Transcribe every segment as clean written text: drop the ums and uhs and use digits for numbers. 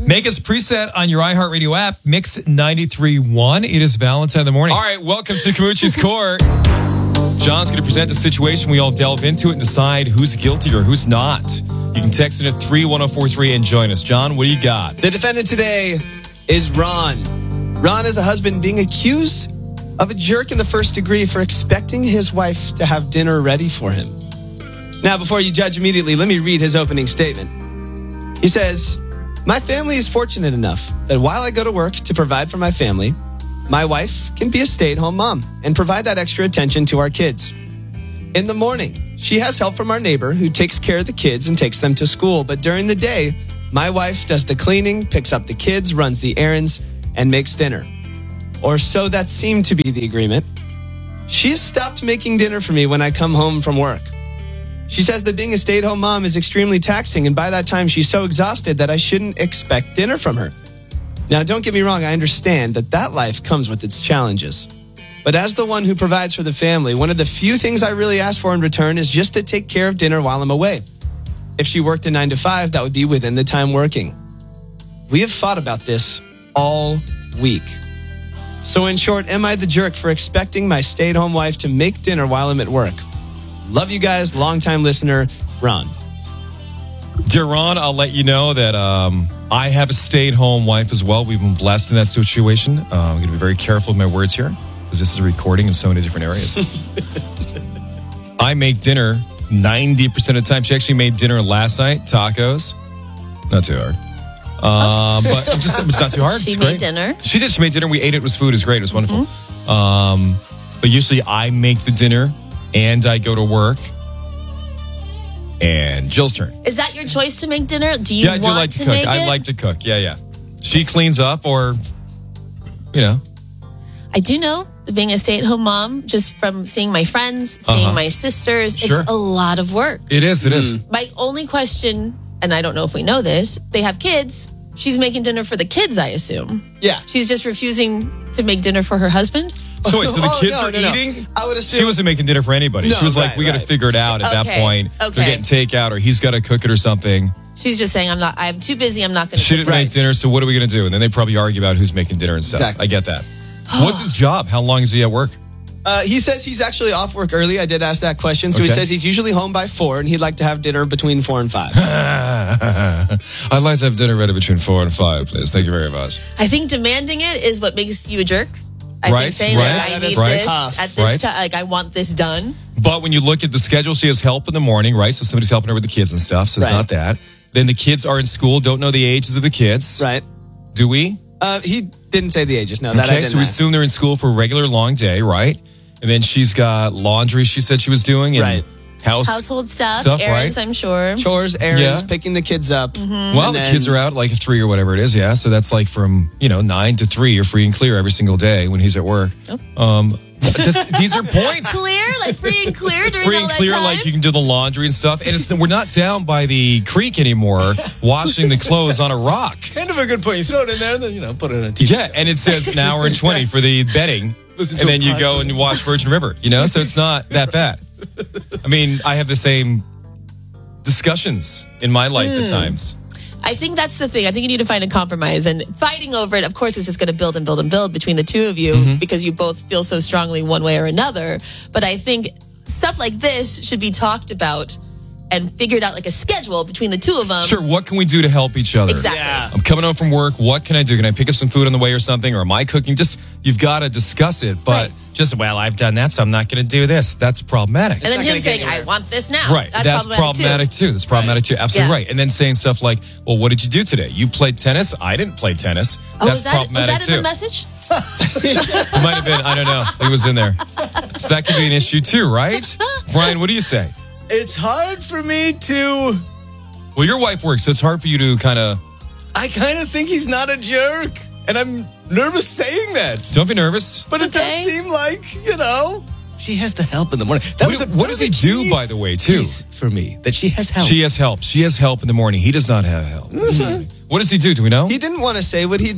Make us preset on your iHeartRadio app, Mix 93.1. It is Valentine in the morning. All right, welcome to Kamuchi's Court. John's going to present the situation. We all delve into it and decide who's guilty or who's not. You can text in at 31043 and join us. John, what do you got? The defendant today is Ron. Ron is a husband being accused of a jerk in the first degree for expecting his wife to have dinner ready for him. Now, before you judge immediately, let me read his opening statement. He says, "My family is fortunate enough that while I go to work to provide for my family, my wife can be a stay-at-home mom and provide that extra attention to our kids. In the morning, she has help from our neighbor who takes care of the kids and takes them to school. But during the day, my wife does the cleaning, picks up the kids, runs the errands, and makes dinner. Or so that seemed to be the agreement. She has stopped making dinner for me when I come home from work. She says that being a stay-at-home mom is extremely taxing, and by that time, she's so exhausted that I shouldn't expect dinner from her. Now, don't get me wrong, I understand that life comes with its challenges. But as the one who provides for the family, one of the few things I really ask for in return is just to take care of dinner while I'm away. If she worked a 9 to 5, that would be within the time working. We have fought about this all week. So in short, am I the jerk for expecting my stay-at-home wife to make dinner while I'm at work? Love you guys, longtime listener, Ron." Dear Ron, I'll let you know that I have a stay-at-home wife as well. We've been blessed in that situation. I'm going to be very careful with my words here because this is a recording in so many different areas. I make dinner 90% of the time. She actually made dinner last night, tacos. Not too hard. But it's not too hard. She it's made great. dinner. She did. She made dinner. We ate it. It was food. It was great. It was wonderful. But usually I make the dinner and I go to work. And Jill's turn. Is that your choice to make dinner? Do you I do like to cook. make it? I like to cook. Yeah. She cleans up or, I do know that being a stay-at-home mom, just from seeing my friends, seeing my sisters, Sure. it's a lot of work. It is. My only question, and I don't know if we know this, they have kids. She's making dinner for the kids, I assume. Yeah. She's just refusing to make dinner for her husband? So wait, so the kids no, are no, no. eating? I would assume She wasn't making dinner for anybody. No, She was like, right, we got to right. figure it out at that Okay, point. okay. They're getting takeout or he's got to cook it or something. She's just saying, I'm too busy, I'm not going to She didn't make dinner, so what are we going to do? And then they probably argue about who's making dinner and stuff. Exactly. I get that. What's his job? How long is he at work? He says he's actually off work early. I did ask that question. So he Okay. says he's usually home by 4 and he'd like to have dinner between 4 and 5. I'd like to have dinner ready between 4 and 5, please. Thank you very much. I think demanding it is what makes you a jerk. I Right, think saying right, like, I need right. this Tough. at this Right. time, like I want this done. But when you look at the schedule, she has help in the morning, right? So somebody's helping her with the kids and stuff. So it's Right. not that. Then the kids are in school, don't know the ages of the kids. Right. Do we? He didn't say the ages. No, that I Okay, didn't so we ask. assume they're in school for a regular long day, right? And then she's got laundry she said she was doing and Right. Household stuff, errands, right? I'm sure. Chores, errands, Yeah. picking the kids up. Well, And the then- kids are out like at 3 or whatever it is, yeah. So that's like from, 9 to 3. You're free and clear every single day when he's at work. These are points. Clear, like free and clear during Free all and that clear, time? like you can do the laundry and stuff. And we're not down by the creek anymore, washing the clothes on a rock. Kind of a good point. You throw it in there and then, put it in a t-shirt. Yeah, and it says an hour and 20 for the bedding. Listen to And a then you podcast. go and watch Virgin River, so it's not that bad. I mean, I have the same discussions in my life at times. I think that's the thing. I think you need to find a compromise. And fighting over it, of course, is just going to build and build and build between the two of you because you both feel so strongly one way or another. But I think stuff like this should be talked about and figured out like a schedule between the two of them. Sure, what can we do to help each other? Exactly. Yeah. I'm coming home from work. What can I do? Can I pick up some food on the way or something? Or am I cooking? You've got to discuss it. But I've done that, so I'm not going to do this. That's problematic. And then not him gonna get saying, anywhere. I want this now. Right. That's problematic too. That's problematic too. Absolutely Yeah. right. And then saying stuff like, well, what did you do today? You played tennis? I didn't play tennis. Oh, That's was problematic that too. in the message? It might have been. I don't know. It was in there. So that could be an issue too, right? Brian, what do you say? It's hard for me to... Well, your wife works, so it's hard for you to kind of... I kind of think he's not a jerk. And I'm nervous saying that. Don't be nervous. But it does Okay. seem like, she has to help in the morning. What does he do, by the way, too? piece for me, that she has help. She has help. She has help in the morning. He does not have help. What does he do? Do we know? He didn't want to say what he did,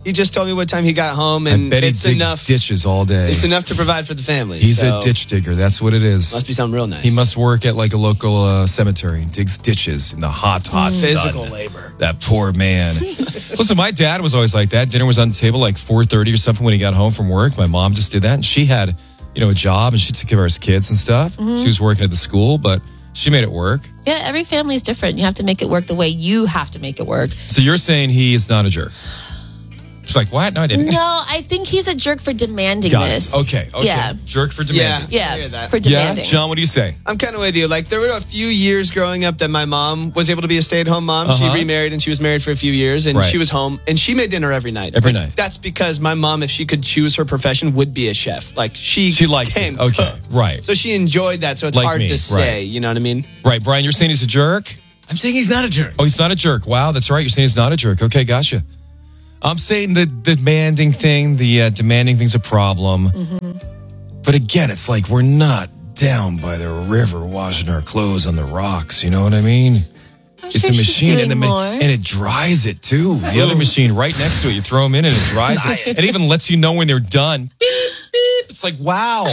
He just told me what time he got home, I and bet he it's digs enough. ditches all day. It's enough to provide for the family. He's so a ditch digger. That's what it is. Must be something real nice. He must work at like a local cemetery. Digs ditches in the hot physical sun. labor. That poor man. Listen, my dad was always like that. Dinner was on the table like 4:30 or something when he got home from work. My mom just did that, and she had, a job, and she took care of her kids and stuff. She was working at the school, but she made it work. Yeah, every family is different. You have to make it work the way you have to make it work. So you're saying he is not a jerk? She's like, what? No, I didn't. No, I think he's a jerk for demanding Got it. this. Okay. Yeah. Jerk for demanding. Yeah, I hear that. for demanding. Yeah, John, what do you say? I'm kind of with you. Like, there were a few years growing up that my mom was able to be a stay-at-home mom. She remarried, and she was married for a few years, and she was home, and she made dinner every night. Every night. That's because my mom, if she could choose her profession, would be a chef. Like, she likes can it. Okay, cook. right. So she enjoyed that, so it's Like hard me, to right. say. You know what I mean? Right, Brian, you're saying he's a jerk? I'm saying he's not a jerk. Oh, he's not a jerk. Wow, that's right. You're saying he's not a jerk. Okay, gotcha. I'm saying the demanding thing, demanding thing's a problem. But again, it's like we're not down by the river washing our clothes on the rocks. You know what I mean? It's a machine, and it dries it too. The other machine right next to it, you throw them in, and it dries it. It even lets you know when they're done. Beep, beep. It's like, wow.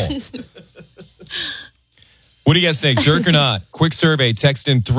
What do you guys think? Jerk or not? Quick survey. Text in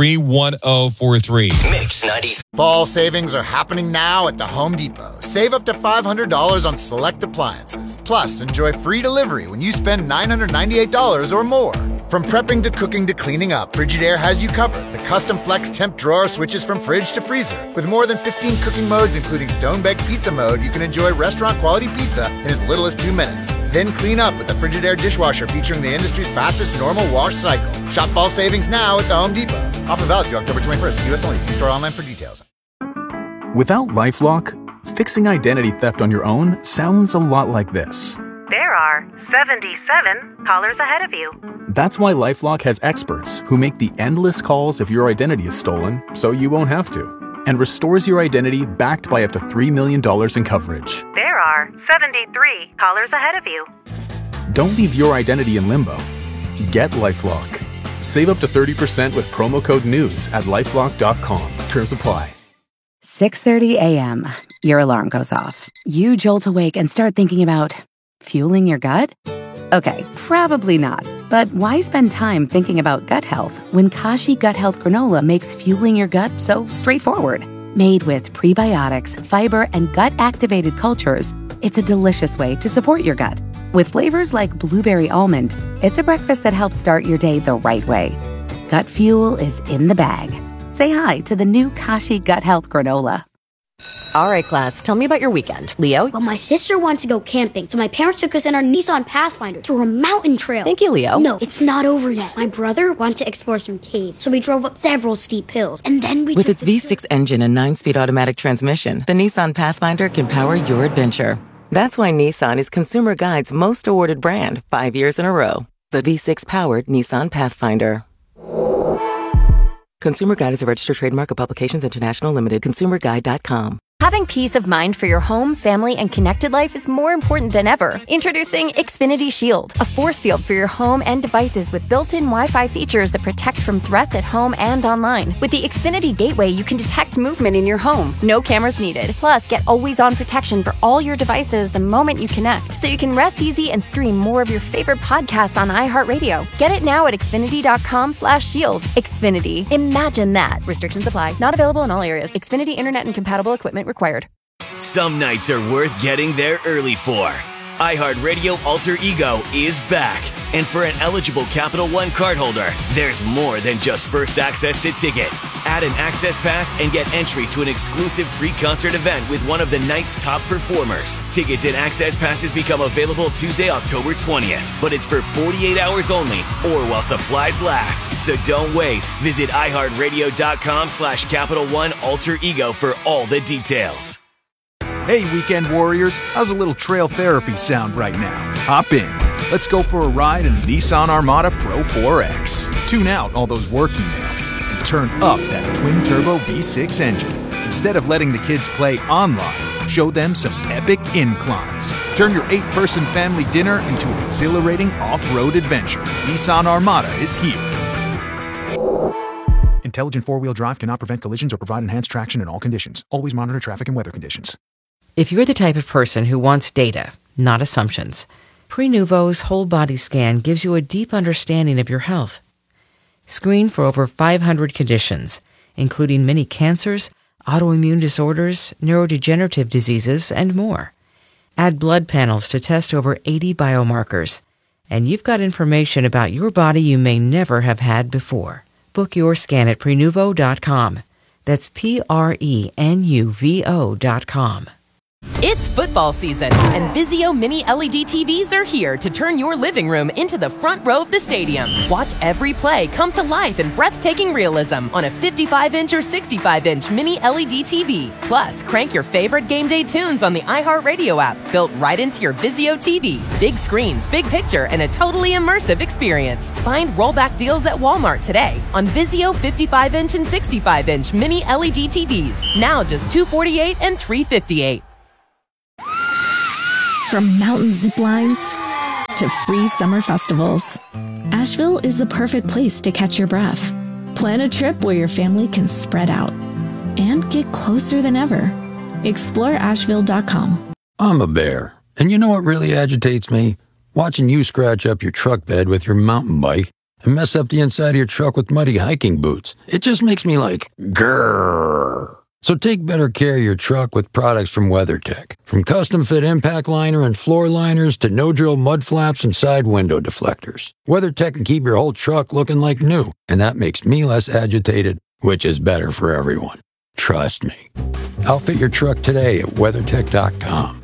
31043. Mix 90. Fall savings are happening now at the Home Depot. Save up to $500 on select appliances. Plus, enjoy free delivery when you spend $998 or more. From prepping to cooking to cleaning up, Frigidaire has you covered. The custom flex temp drawer switches from fridge to freezer. With more than 15 cooking modes, including stone-baked pizza mode, you can enjoy restaurant-quality pizza in as little as 2 minutes. Then clean up with the Frigidaire dishwasher featuring the industry's fastest normal wash cycle. Shop fall savings now at the Home Depot. Offer valid through October 21st. U.S. only. See store online for details. Without LifeLock, fixing identity theft on your own sounds a lot like this. There are 77 callers ahead of you. That's why LifeLock has experts who make the endless calls if your identity is stolen, so you won't have to, and restores your identity backed by up to $3 million in coverage. There are 73 callers ahead of you. Don't leave your identity in limbo. Get LifeLock. Save up to 30% with promo code NEWS at LifeLock.com. Terms apply. 6:30 a.m. Your alarm goes off. You jolt awake and start thinking about fueling your gut? Okay, probably not. But why spend time thinking about gut health when Kashi Gut Health Granola makes fueling your gut so straightforward? Made with prebiotics, fiber, and gut-activated cultures, it's a delicious way to support your gut. With flavors like blueberry almond, it's a breakfast that helps start your day the right way. Gut fuel is in the bag. Say hi to the new Kashi Gut Health Granola. All right, class, tell me about your weekend. Leo? Well, my sister wanted to go camping, so my parents took us in our Nissan Pathfinder to a mountain trail. Thank you, Leo. No, it's not over yet. My brother wanted to explore some caves, so we drove up several steep hills, and then we With its V6 engine and 9-speed automatic transmission, the Nissan Pathfinder can power your adventure. That's why Nissan is Consumer Guide's most awarded brand 5 years in a row. The V6-powered Nissan Pathfinder. Consumer Guide is a registered trademark of Publications International Limited. ConsumerGuide.com. Having peace of mind for your home, family, and connected life is more important than ever. Introducing Xfinity Shield, a force field for your home and devices with built-in Wi-Fi features that protect from threats at home and online. With the Xfinity Gateway, you can detect movement in your home. No cameras needed. Plus, get always-on protection for all your devices the moment you connect, so you can rest easy and stream more of your favorite podcasts on iHeartRadio. Get it now at Xfinity.com/shield. Xfinity. Imagine that. Restrictions apply. Not available in all areas. Xfinity Internet and compatible equipment required. Some nights are worth getting there early for. iHeartRadio Alter Ego is back. And for an eligible Capital One cardholder, there's more than just first access to tickets. Add an access pass and get entry to an exclusive pre-concert event with one of the night's top performers. Tickets and access passes become available Tuesday, October 20th. But it's for 48 hours only or while supplies last. So don't wait. Visit iHeartRadio.com/Capital One Alter Ego for all the details. Hey, weekend warriors, how's a little trail therapy sound right now? Hop in. Let's go for a ride in the Nissan Armada Pro 4X. Tune out all those work emails and turn up that twin-turbo V6 engine. Instead of letting the kids play online, show them some epic inclines. Turn your 8-person family dinner into an exhilarating off-road adventure. Nissan Armada is here. Intelligent four-wheel drive cannot prevent collisions or provide enhanced traction in all conditions. Always monitor traffic and weather conditions. If you're the type of person who wants data, not assumptions, Prenuvo's whole body scan gives you a deep understanding of your health. Screen for over 500 conditions, including many cancers, autoimmune disorders, neurodegenerative diseases, and more. Add blood panels to test over 80 biomarkers, and you've got information about your body you may never have had before. Book your scan at Prenuvo.com. That's Prenuvo.com. It's football season, and Vizio Mini LED TVs are here to turn your living room into the front row of the stadium. Watch every play come to life in breathtaking realism on a 55-inch or 65-inch Mini LED TV. Plus, crank your favorite game day tunes on the iHeartRadio app, built right into your Vizio TV. Big screens, big picture, and a totally immersive experience. Find rollback deals at Walmart today on Vizio 55-inch and 65-inch Mini LED TVs. Now just $248 and $358. From mountain zip lines to free summer festivals, Asheville is the perfect place to catch your breath. Plan a trip where your family can spread out and get closer than ever. Explore Asheville.com. I'm a bear, and you know what really agitates me? Watching you scratch up your truck bed with your mountain bike and mess up the inside of your truck with muddy hiking boots. It just makes me like, grrr. So take better care of your truck with products from WeatherTech. From custom-fit impact liner and floor liners to no-drill mud flaps and side window deflectors, WeatherTech can keep your whole truck looking like new, and that makes me less agitated, which is better for everyone. Trust me. Outfit your truck today at WeatherTech.com.